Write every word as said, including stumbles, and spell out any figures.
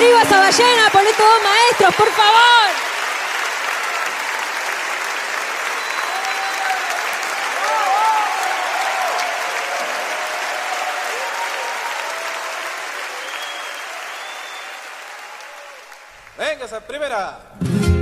Arriba esa ballena, por estos dos maestros, por favor. Venga, esa primera.